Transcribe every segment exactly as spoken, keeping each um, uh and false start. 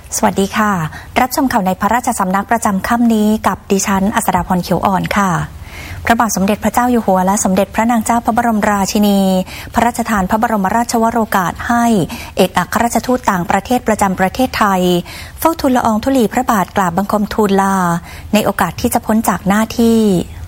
สวัสดีค่ะรับชมข่าวในพระราชสำนักประจำค่ำนี้กับดิฉันอัสดาพรเขียวอ่อนค่ะพระบาทสมเด็จพระเจ้าอยู่หัวและสมเด็จพระนางเจ้าพระบรมราชินีพระราชทานพระบรมราชวโรกาสให้เอกอัครราชทูตต่างประเทศประจำประเทศไทยเฝ้าทูลละอองธุลีพระบาทกราบบังคมทูลลาในโอกาสที่จะพ้นจากหน้าที่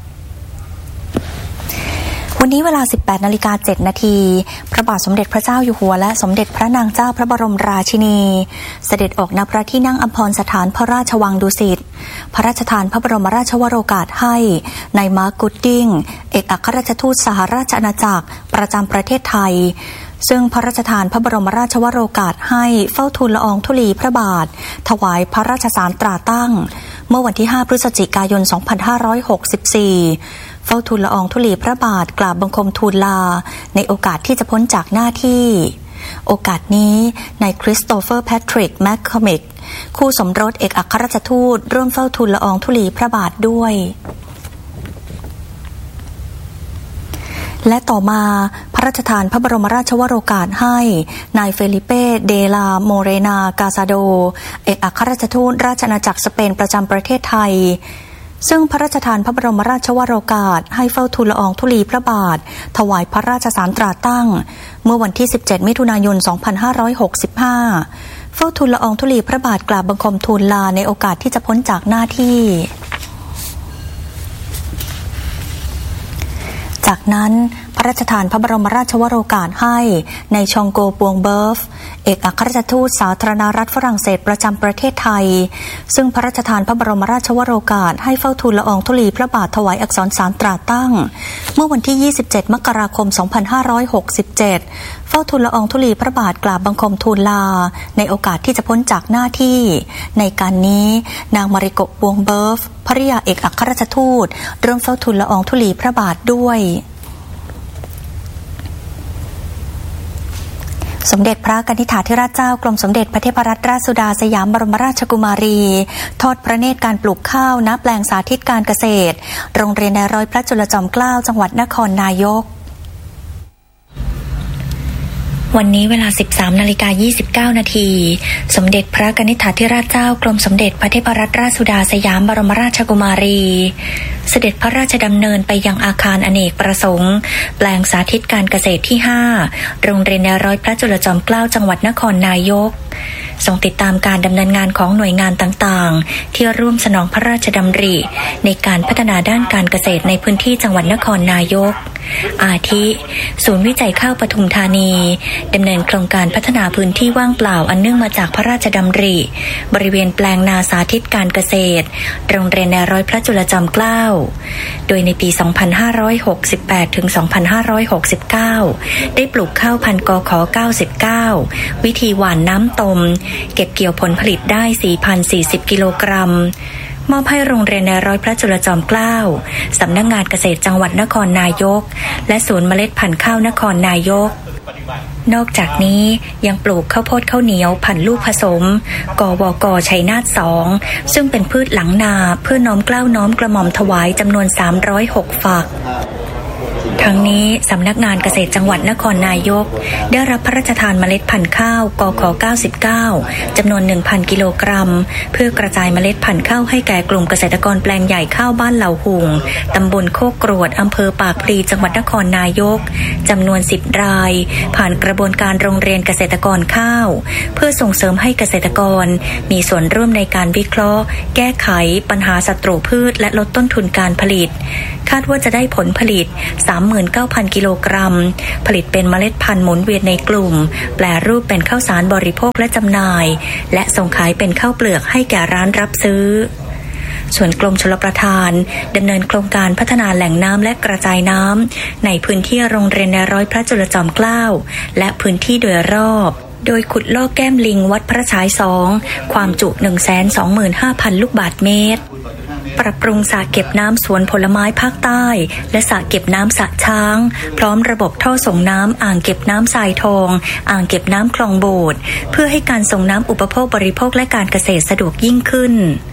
วันนี้เวลา สิบแปดนาฬิกาเจ็ดนาทีพระบาทสมเด็จพระเจ้าอยู่หัวและสมเด็จพระนางเจ้าพระบรมราชินีเสด็จออกณพระที่นั่งอัมพรสถานพระราชวังดุสิตพระราชทานพระบรมราชวโรกาสให้นายมาร์ค กูดดิ้งเอกอัครราชทูตสหราชอาณาจักรประจำประเทศไทยซึ่งพระราชทานพระบรมราชวโรกาสให้เฝ้าทูลละอองธุลีพระบาทถวายพระราชสารตราตั้งเมื่อวันที่ห้าพฤศจิกายนสองพันห้าร้อยหกสิบสี่เฝ้าทูลละอองธุลีพระบาทกราบบังคมทูลลาในโอกาสที่จะพ้นจากหน้าที่โอกาสนี้นายคริสโตเฟอร์แพทริกแมคคอมิกคู่สมรสเอกอัครราชทูตร่วมเฝ้าทูลละอองธุลีพระบาทด้วยและต่อมาพระราชทานพระบรมราชวโรกาสให้นายเฟลิเป้เดลาโมเรนากาซาโดเอกอัครราชทูตราชอาณาจักรสเปนประจำประเทศไทยซึ่งพระราชทานพระบรมราชวโรกาสให้เฝ้าทูลละอองธุลีพระบาทถวายพระราชสารตราตั้งเมื่อวันที่สิบเจ็ดมิถุนายนสองพันห้าร้อยหกสิบห้าเฝ้าทูลละอองธุลีพระบาทกราบบังคมทูลลาในโอกาสที่จะพ้นจากหน้าที่จากนั้นพระราชทานพระบรมราชวโรกาสให้ในชองโกปวงเบิร์ฟเอกอัครราชทูตสาธารณรัฐฝรั่งเศสประจำประเทศไทยซึ่งพระราชทานพระบรมราชวโรกาสให้เฝ้าทูลละอองธุลีพระบาทถวายอักษรสารตราตั้งเมื่อวันที่ยี่สิบเจ็ดมกราคมสองพันห้าร้อยหกสิบเจ็ดเฝ้าทูลละอองธุลีพระบาทกราบบังคมทูลลาในโอกาสที่จะพ้นจากหน้าที่ในการนี้นางมาริโกะปวงเบิร์ฟภริยาเอกอัครราชทูตร่วมเฝ้าทูลละอองธุลีพระบาทด้วยสมเด็จพระกนิษฐาธิราชเจ้ากรมสมเด็จพระเทพรัตนราชสุดาสยามบรมราชกุมารีทอดพระเนตรการปลูกข้าวณแปลงสาธิตการเกษตรโรงเรียนนายร้อยพระจุลจอมเกล้าจังหวัดนครนายกวันนี้เวลา สิบสามนาฬิกายี่สิบเก้านาทีสมเด็จพระกนิษฐาธิราชเจ้ากรมสมเด็จพระเทพรัตนราชสุดาสยามบรมราชกุมารีเสด็จพระราชดำเนินไปยังอาคารอเนกประสงค์แปลงสาธิตการเกษตรที่ห้าโรงเรียนนายร้อยพระจุลจอมเกล้าจังหวัดนครนายกทรงติดตามการดำเนินงานของหน่วยงานต่างๆที่ร่วมสนองพระราชดำริในการพัฒนาด้านการเกษตรในพื้นที่จังหวัดนครนายกอาทิศูนย์วิจัยข้าวปทุมธานีดำเนินโครงการพัฒนาพื้นที่ว่างเปล่าอันเนื่องมาจากพระราชดำริบริเวณแปลงนาสาธิตการเกษตรโรงเรียนนายร้อยพระจุลจอมเกล้าโดยในปี สองพันห้าร้อยหกสิบแปด ถึง สองพันห้าร้อยหกสิบเก้า ได้ปลูกข้าวพันธุ์กขเก้าสิบเก้าวิธีหว่านน้ำตมเก็บเกี่ยวผลผลิตได้ สี่พันสี่สิบ กิโลกรัมมอบให้โรงเรียนนายร้อยพระจุลจอมเกล้าสำนักงานเกษตรจังหวัดนครนายกและศูนย์เมล็ดพันธุ์ข้าวนครนายกนอกจากนี้ยังปลูกข้าวโพดข้าวเหนียวพันธุ์ลูกผสมกวกชัยนาทสองซึ่งเป็นพืชหลังนาเพื่อน้อมเกล้าน้อมกระหม่อมถวายจำนวนสามร้อยหกฝักทั้งนี้สำนักงานเกษตรจังหวัดนครนายกได้รับพระราชทานเมล็ดพันธุ์ข้าวกขเก้าสิบเก้าจำนวน หนึ่งพัน กิโลกรัมเพื่อกระจายเมล็ดพันธุ์ข้าวให้แก่กลุ่มเกษตรกรแปลงใหญ่ข้าวบ้านเหล่าหุงตำบลโคกกรวดอำเภอปากพลีจังหวัดนครนายกจำนวนสิบรายผ่านกระบวนการโรงเรียนเกษตรกรข้าวเพื่อส่งเสริมให้เกษตรกรมีส่วนร่วมในการวิเคราะห์แก้ไขปัญหาศัตรูพืชและลดต้นทุนการผลิตคาดว่าจะได้ผลผลิต สามหมื่นเก้าพัน กิโลกรัมผลิตเป็นเมล็ดพันธุ์หมุนเวียนในกลุ่มแปรรูปเป็นข้าวสารบริโภคและจำหน่ายและส่งขายเป็นข้าวเปลือกให้แก่ร้านรับซื้อส่วนกรมชลประทานดำเนินโครงการพัฒนาแหล่งน้ำและกระจายน้ำในพื้นที่โรงเรียนนายร้อยพระจุลจอมเกล้าและพื้นที่โดยรอบโดยขุดลอกแก้มลิงวัดพระฉายสองความจุ หนึ่งแสนสองหมื่นห้าพัน ลูกบาศก์เมตรปรับปรุงสระเก็บน้ำสวนผลไม้ภาคใต้และสระเก็บน้ำสระช้างพร้อมระบบท่อส่งน้ำอ่างเก็บน้ำทรายทองอ่างเก็บน้ำคลองโบดเพื่อให้การส่งน้ำอุปโภคบริโภคและการเกษตรสะดวกยิ่งขึ้น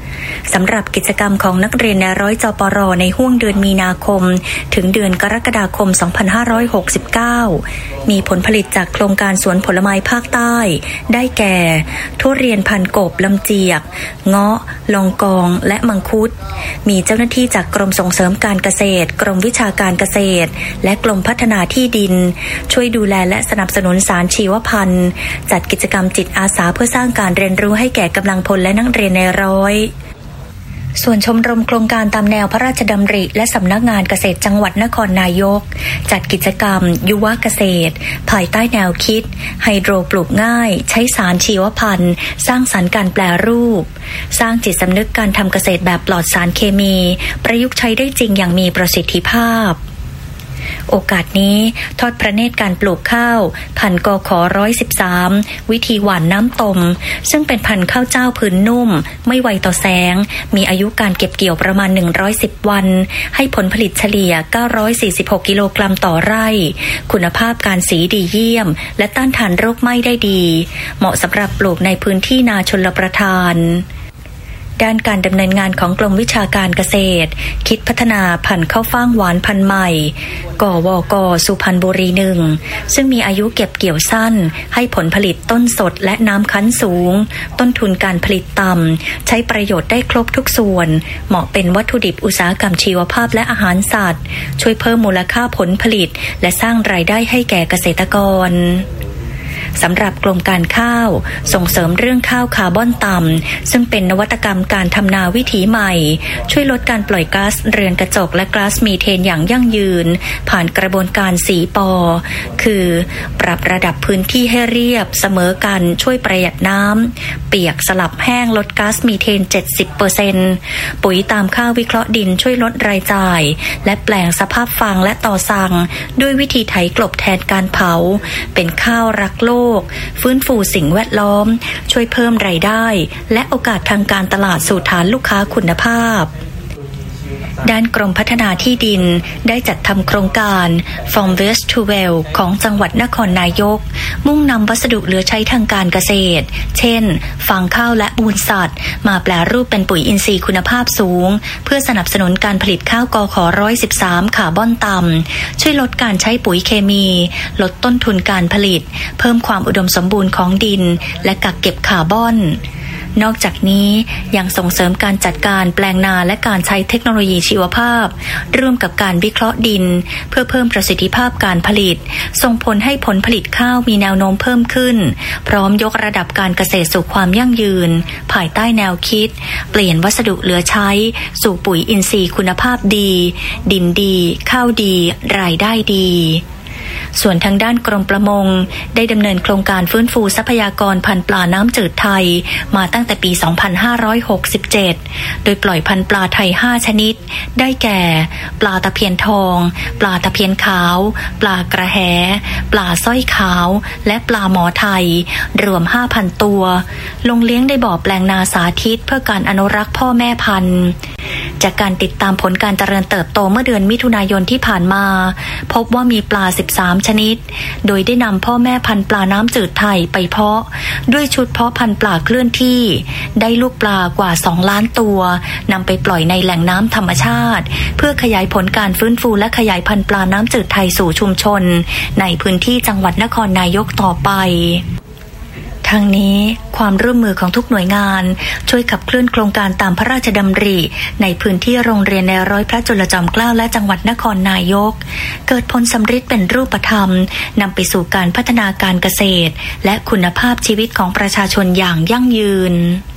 สำหรับกิจกรรมของนักเรียนนายร้อยจปรในห้วงเดือนมีนาคมถึงเดือนกรกฎาคมสองพันห้าร้อยหกสิบเก้ามีผลผลิตจากโครงการสวนผลไม้ภาคใต้ได้แก่ทุเรียนพันกบลำเจียกเงาะลองกองและมังคุดมีเจ้าหน้าที่จากกรมส่งเสริมการเกษตรกรมวิชาการเกษตรและกรมพัฒนาที่ดินช่วยดูแลและสนับสนุนสารชีวพันธุ์จัดกิจกรรมจิตอาสาเพื่อสร้างการเรียนรู้ให้แก่กำลังพลและนักเรียนในร้อยส่วนชมรมโครงการตามแนวพระราชดำริและสำนักงานเกษตรจังหวัดนครนายกจัดกิจกรรมยุวเกษตรภายใต้แนวคิดไฮโดรปลูกง่ายใช้สารชีวพันธุ์สร้างสรรค์การแปรรูปสร้างจิตสำนึกการทำเกษตรแบบปลอดสารเคมีประยุกต์ใช้ได้จริงอย่างมีประสิทธิภาพโอกาสนี้ทอดพระเนตรการปลูกข้าวพันธุ์กขหนึ่งร้อยสิบสามวิธีหว่านน้ำตมซึ่งเป็นพันธุ์ข้าวเจ้าพื้นนุ่มไม่ไวต่อแสงมีอายุการเก็บเกี่ยวประมาณหนึ่งร้อยสิบวันให้ผลผลิตเฉลี่ยเก้าร้อยสี่สิบหกกิโลกรัมต่อไร่คุณภาพการสีดีเยี่ยมและต้านทานโรคไหม้ได้ดีเหมาะสำหรับปลูกในพื้นที่นาชลประทานด้านการดำเนินงานของกรมวิชาการเกษตรคิดพัฒนาพันธุ์ข้าวฟ่างหวานพันธุ์ใหม่กวกสุพรรณบุรีหนึ่งซึ่งมีอายุเก็บเกี่ยวสั้นให้ผลผลิตต้นสดและน้ำคั้นสูงต้นทุนการผลิตต่ำใช้ประโยชน์ได้ครบทุกส่วนเหมาะเป็นวัตถุดิบอุตสาหกรรมชีวภาพและอาหารสัตว์ช่วยเพิ่มมูลค่าผลผลิตและสร้างรายได้ให้แก่เกษตรกรสำหรับกรมการข้าวส่งเสริมเรื่องข้าวคาร์บอนต่ำซึ่งเป็นนวัตกรรมการทำนาวิถีใหม่ช่วยลดการปล่อยก๊าซเรือนกระจกและก๊าซมีเทนอย่างยั่งยืนผ่านกระบวนการสี่ปอคือปรับระดับพื้นที่ให้เรียบเสมอกันช่วยประหยัดน้ำเปียกสลับแห้งลดก๊าซมีเทน เจ็ดสิบเปอร์เซ็นต์ ปุ๋ยตามข้าววิเคราะห์ดินช่วยลดรายจ่ายและแปลงสภาพฟางและต่อสั่งด้วยวิธีไถกลบแทนการเผาเป็นข้าวรักโลกฟื้นฟูสิ่งแวดล้อมช่วยเพิ่มรายได้และโอกาสทางการตลาดสู่ฐานลูกค้าคุณภาพด้านกรมพัฒนาที่ดินได้จัดทำโครงการ From Waste to Wealth ของจังหวัดนครนายกมุ่งนำวัสดุเหลือใช้ทางการเกษตรเช่นฟางข้าวและมูลสัตว์มาแปรรูปเป็นปุ๋ยอินทรีย์คุณภาพสูงเพื่อสนับสนุนการผลิตข้าวกขหนึ่งร้อยสิบสามคาร์บอนต่ำช่วยลดการใช้ปุ๋ยเคมีลดต้นทุนการผลิตเพิ่มความอุดมสมบูรณ์ของดินและกักเก็บคาร์บอนนอกจากนี้ยังส่งเสริมการจัดการแปลงนาและการใช้เทคโนโลยีชีวภาพร่วมกับการวิเคราะห์ดินเพื่อเพิ่มประสิทธิภาพการผลิตส่งผลให้ผลผลิตข้าวมีแนวโน้มเพิ่มขึ้นพร้อมยกระดับการเกษตรสู่ความยั่งยืนภายใต้แนวคิดเปลี่ยนวัสดุเหลือใช้สู่ปุ๋ยอินทรีย์คุณภาพดีดินดีข้าวดีรายได้ดีส่วนทางด้านกรมประมงได้ดำเนินโครงการฟื้นฟูทรัพยากรพันธุ์ปลาน้ำจืดไทยมาตั้งแต่ปี สองพันห้าร้อยหกสิบเจ็ด โดยปล่อยพันธุ์ปลาไทย ห้า ชนิดได้แก่ปลาตะเพียนทองปลาตะเพียนขาวปลากระแหปลาสร้อยขาวและปลาหมอไทยรวม ห้าพัน ตัวลงเลี้ยงในบ่อแปลงนาสาธิตเพื่อการอนุรักษ์พ่อแม่พันธุ์จากการติดตามผลการเจริญเติบโตเมื่อเดือนมิถุนายนที่ผ่านมาพบว่ามีปลาสิบสามชนิดโดยได้นำพ่อแม่พันธุ์ปลาน้ำจืดไทยไปเพาะด้วยชุดเพาะพันธุ์ปลาเคลื่อนที่ได้ลูกปลากว่าสองล้านตัวนำไปปล่อยในแหล่งน้ำธรรมชาติเพื่อขยายผลการฟื้นฟูและขยายพันธุ์ปลาน้ำจืดไทยสู่ชุมชนในพื้นที่จังหวัดนครนายกต่อไปทั้งนี้ความร่วมมือของทุกหน่วยงานช่วยขับเคลื่อนโครงการตามพระราชดำริในพื้นที่โรงเรียนในร้อยพระจุลจอมเกล้าและจังหวัดนครนายกเกิดผลสำเร็จเป็นรูปธรรมนำไปสู่การพัฒนาการเกษตรและคุณภาพชีวิตของประชาชนอย่างยั่งยืน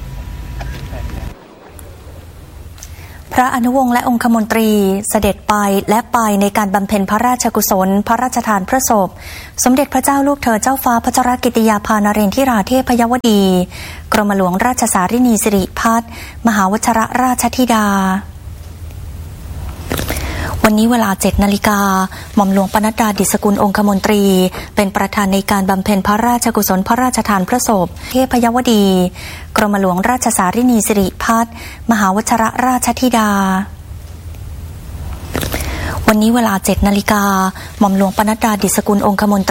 พระอนุวงศ์และองคมนตรีเสด็จไปและไปในการบำเพ็ญพระราชกุศลพระราชทานพระศพสมเด็จพระเจ้าลูกเธอเจ้าฟ้าพัชรกิติยาภานเรนทิราเทพยวดีกรมหลวงราชสารินีสิริพัฒน์มหาวชรราชธิดาวันนี้เวลา เจ็ด นาฬิกาหม่อมหลวงปนัดดาดิษฐกุลองคมนตรีเป็นประธานในการบำเพ็ญพระราชกุศลพระราชทานพระศพเทพยวดีกรมหลวงราชสารินีสิริพัฒน์มหาวชรราชธิดาวันนี้เวลา เจ็ด นาฬิกาหม่อมหลวงปนัดดาดิษฐกุลองคมนตรี